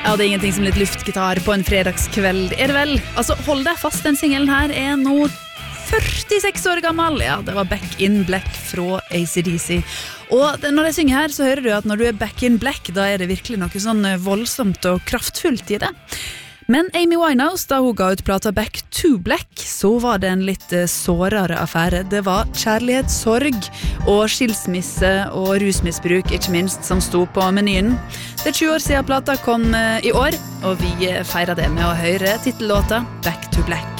Ja, det er ingenting som litt luftgitar på en fredagskveld, er det vel? Altså, hold deg fast, den singelen her er nå 46 år gammel. Ja, det var Back in Black fra AC/DC. Og når jeg synger her, så hører du at når du er back in black, da er det virkelig noe sånn voldsomt og kraftfullt i det. Men Amy Winehouse, da hun ga ut plata Back to Black, så var det en litt sårere affære. Det var kjærlighet, sorg og skilsmisse og rusmisbruk, ikke minst, som sto på menyen. Det er 20 år siden plata kom i år, og vi feirer det med å høre titellåta Back to Black.